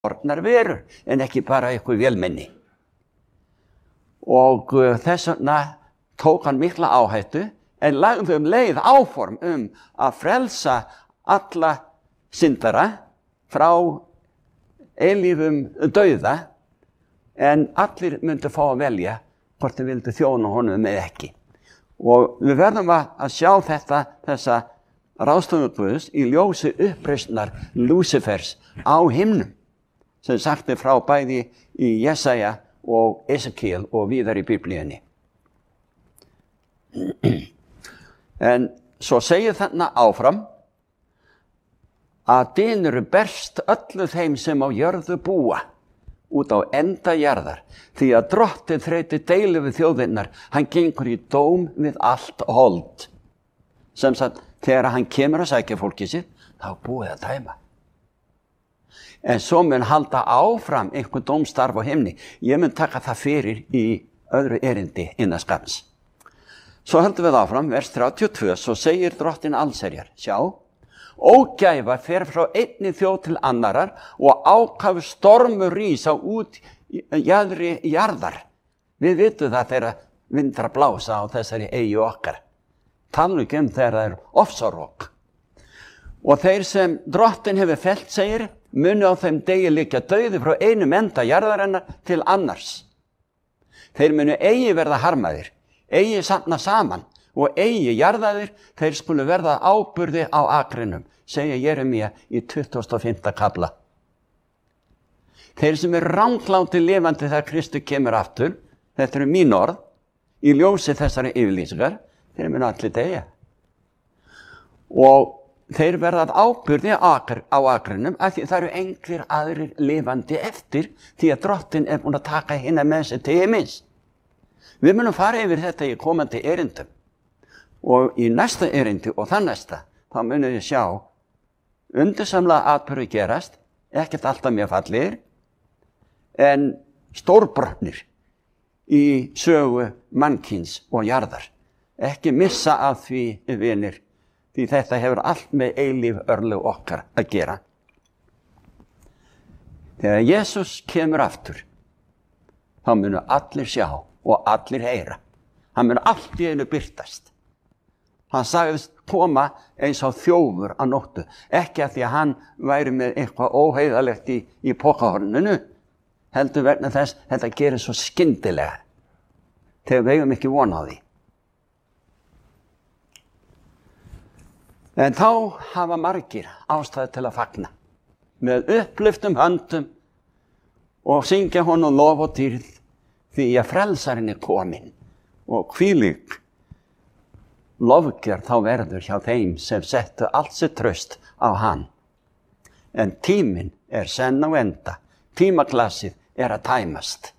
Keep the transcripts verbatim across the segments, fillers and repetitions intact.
orðnar verur, en ekki bara eitthvað vélmenni. Og uh, þess vegna tók hann mikla áhættu, en lagði um leið áform um að frelsa alla syndara frá eilífum dauða, en allir myndu fá að velja hvort þeir vildu þjóna honum eða ekki. Og við verðum að sjá þetta, þessa ráðstöfun Guðs í ljósi uppreisnar Lúsifers á himnum, sem sagt er frá bæði í Jesaja og Esekiel og víðar í Biblíunni. En svo segir þarna áfram að dynur berst öllu þeim sem á jörðu búa út á enda jarðar, því að drottinn þreyti deilu við þjóðirnar, hann gengur í dóm við allt hold. Sem sagt, þegar hann kemur að sækja fólkið sitt, þá búið að dæma. En svo mun halda áfram einhver dómstarf á himni. Ég mun taka það fyrir í öðru erindi innan skamms. Svo höldum við áfram, vers þrjátíu og tvö, svo segir drottinn allsherjar, sjá, ógæfa fer frá einni þjóð til annarar og ákafu stormur rísa út í jaðri jarðar. Við vitum það þegar vindar blása á þessari eyju okkar. Talum ekki um þegar það er ofsarok. Og þeir sem drottinn hefur fellt, segir, muni á þeim degi liggja dauði frá einum enda jarðarinnar til annars. Þeir muni eigi verða harmaðir, eigi safna saman og eigi jarðaðir, þeir skulu verða áburði á akrinum, segja Jeremía í tuttugasta og fimmta kafla. Þeir sem er rangláti lifandi þegar Kristur kemur aftur, þetta eru mín orð, í ljósi þessari yfirlýsingar, þeir munu allir deyja. Og þeir verða áburði á akrinum, af því það eru engir aðrir lifandi eftir, því að drottinn er búin að taka hina með sig til himins. Við munum fara yfir þetta í komandi erindum. Og í næsta erindi og það næsta, þá munum við sjá undursamlega atburði gerast, ekkert alltaf mjög fallegir, en stórbrotnir í sögu mannkyns og jarðar. Ekki missa af því, vinir, því þetta hefur allt með eilíf örlög okkar að gera. Þegar Jesús kemur aftur, þá munu allir sjá og allir heyra. Hann mun allt í einu birtast. Hann sagðist koma eins á þjófur að nóttu, ekki að því að hann væri með eitthvað óheiðalegt í, í pokahorninu, heldur vegna þess að þetta gerir svo skyndilega, þegar við eigum ekki von á því. En þá hafa margir ástæðu til að fagna, með upplyftum höndum og syngja honum lof og dýrð, því að frelsarinn er kominn og hvílík lofgjörð þá verður hjá þeim sem settu allt sitt traust á hann. En tíminn er senn á enda, tímaglasið er að tæmast.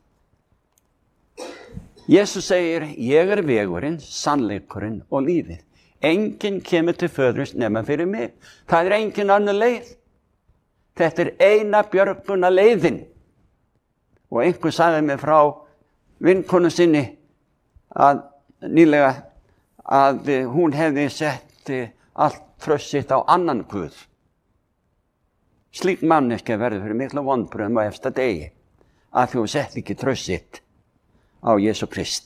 Jesús segir, ég er vegurinn, sannleikurinn og lífið. Enginn kemur til föðurins nema fyrir mig. Það er engin önnur leið. Þetta er eina björguna leiðin. Og einhver sagði mig frá vinkonu sinni að nýlega að hún hefði sett allt traust sitt á annan Guð. Slík manneskja verður fyrir mikla vonbrigðum á efsta degi, að þú sett ekki traust sitt á Jesú Krist.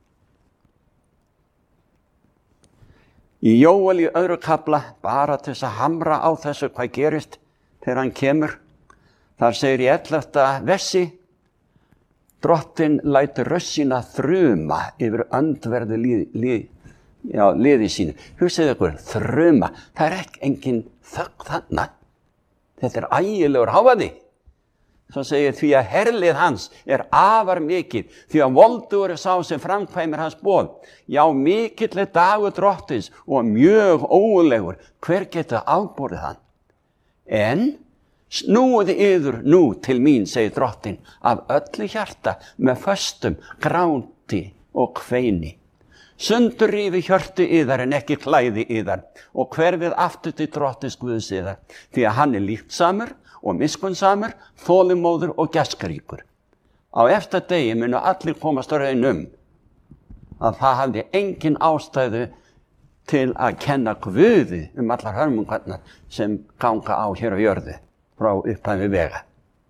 Í Jóel í öðru kafla, bara til þess að hamra á þessu hvað gerist þegar hann kemur, þar segir í ellefta versi, drottinn lætur rödd sína þruma yfir öndverðu líð, líð, já, liði sínu. Hugsið ykkur, þruma, það er ekki engin þögn þarna. Þetta er ægilegur hávaði. Svo segir því að herlið hans er afar mikið, því að voldugur er sá sem framkvæmir hans boð. Já, mikill er dagur drottins og mjög ólegur. Hver getur afborið hann? En snúið yður nú til mín, segir drottinn, af öllu hjarta með föstum, gránti og kveini. Sundur rífi hjörtu yðar en ekki klæði yðar og hverfið aftur til drottins Guðs yðar, því að hann er líktsamur og miskunnsamur, þolinmóður og gestríkur. Á eftir degi munu allir komast á raun um að það hafði engin ástæðu til að kenna Guði um allar hörmungarnar sem ganga á hér á jörðu frá upphafi vega.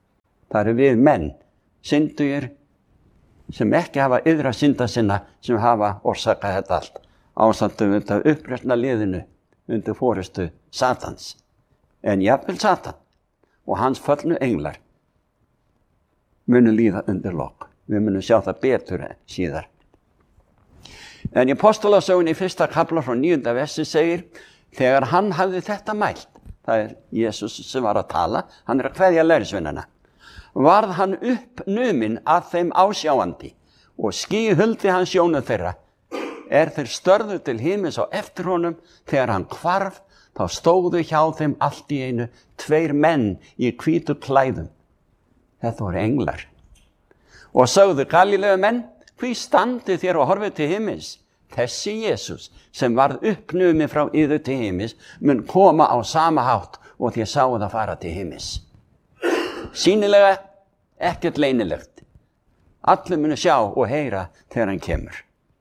Það eru við menn, syndugir, sem ekki hafa yðra synda sinna, sem hafa orsakað þetta allt. Ástandum undir uppreisna liðinu, undir forystu Satans. En jafnvel Satan og hans föllnu englar munu líða undir lok. Við munum sjá það betur en síðar. En í Apostolasögunni í fyrsta kafla frá níunda versi segir, þegar hann hafði þetta mælt, það er Jesus sem var að tala, hann er að kveðja lærisveinana, varð hann uppnuminn að þeim ásjáandi og ský huldi hann sjónu þeirra. Er þeir störðu til himins á eftir honum, þegar hann hvarf, þá stóðu hjá þeim allt í einu tveir menn í hvítu klæðum. Þetta voru englar. Og sögðu Galileu menn, hví standið þér og horfið til himins? Þessi Jesus sem varð uppnuminn frá yður til himins mun koma á sama hátt og þér sáuð að fara til himins. Sýnilega ekkert leynilegt. Allir munu sjá og heyra þegar hann kemur.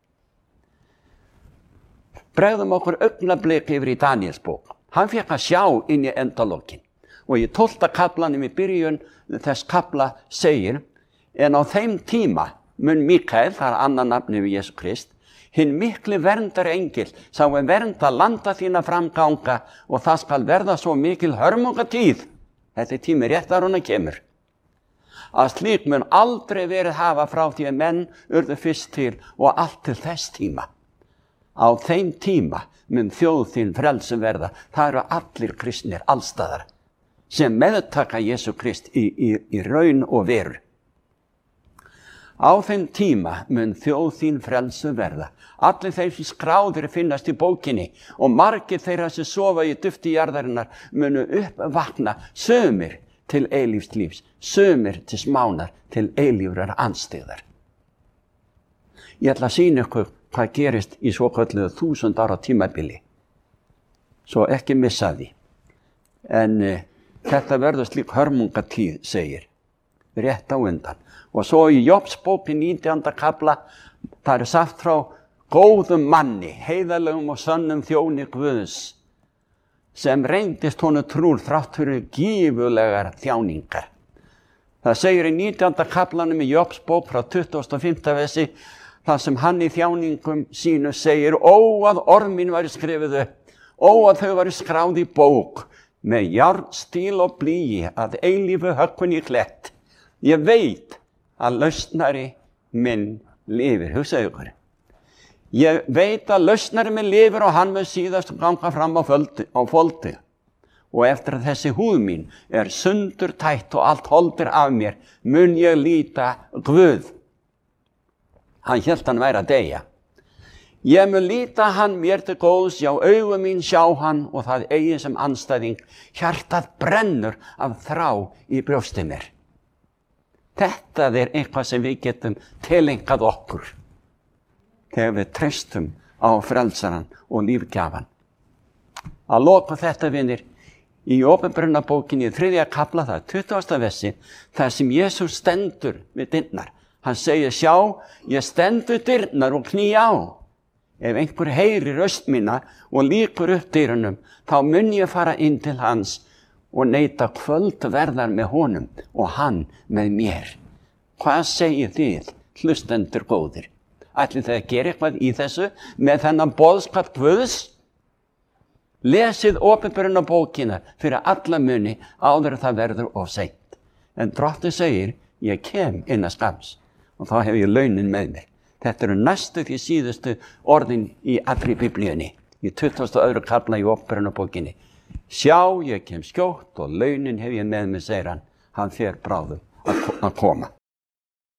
Bregðum okkur augnablik yfir í Daníels bók. Hann fékk að sjá inn í endalokin. Og í tólfta kaflanum í byrjun þess kafla segir, en á þeim tíma mun Mikael, það er annar nafni við Jesú Krist, hinn mikli verndar engil, sá er vernda landa þína framganga og það skal verða svo mikil hörmungatíð. Þetta er tími rétt að hana kemur. Að slík mun aldrei verið hafa frá því að menn urðu fyrst til og allt til þess tíma. Á þeim tíma mun þjóð þín frelsi verða. Það eru allir kristnir allstaðar sem meðtaka Jesú Krist í, í, í raun og veru. Á þeim tíma mun þjóð þín frelsi verða. Allir þeir sem skráðir finnast í bókinni og margir þeirra sem sofa í dufti jarðarinnar munu uppvakna, sumir til eilífs lífs, sumir til smánar, til eilífrar andstyggðar. Ég ætla að sýna ykkur hvað gerist í svokölluðu þúsund ára tímabili. Svo ekki missa því. En uh, þetta verður slík hörmungatíð, segir, rétt á undan. Og svo í Jóbsbók í nítjánda kafla, það er sagt frá góðum manni, heiðarlegum og sannum þjóni Guðs, sem reyndist honum trúr þrátt fyrir gífurlegar þjáningar. Það segir í nítjánda kaflanum í Jóbsbók frá tuttugasta og fimmta versi, það sem hann í þjáningum sínu segir, ó að ormin væri skrifið upp, ó að þau væri skráð í bók, með járnstíl og blýi að eilífu höggvin í klett. Ég veit að lausnari minn lifir, hugsaðu ykkur. Ég veit að lausnari minn lifir og hann mun síðast ganga fram á, földi, á foldi. Og eftir að þessi húð mín er sundur tætt og allt holdir af mér, mun ég líta Guð. Hann hélt hann væri að deyja. Ég mun líta hann mér til góðs, já augu mín sjá hann og það eigi sem andstæðing. Hjartað brennur af þrá í brjósti mér. Þetta er eitthvað sem við getum tilengað okkur þegar við treystum á frelsaran og lífgjafan. Að loka þetta, vinir, í Opinberunarbókinni í þriðja kafla, það er tuttugasta versi, þar sem Jesús stendur við dyrnar. Hann segir, sjá, ég stendur dyrnar og kný á. Ef einhver heyrir röst mína og líkur upp dyrunum, þá mun ég fara inn til hans og neita kvöldverðar með honum og hann með mér. Hvað segir þið, hlustendur góðir? Ætlið þið að gera eitthvað í þessu með þennan boðskap Guðs? Lesið Opinberunarbókina fyrir alla muni áður að það verður of seint. En Drottinn segir, ég kem innan skams og þá hef ég launin með mér. Þetta eru næstu því síðustu orðin í allri biblíunni, í tuttugasta og öðrum kafla í Opinberunarbókinni. Sjá, ég kem skjótt og launin hef ég með mér, segir hann. Hann fer bráðum að koma.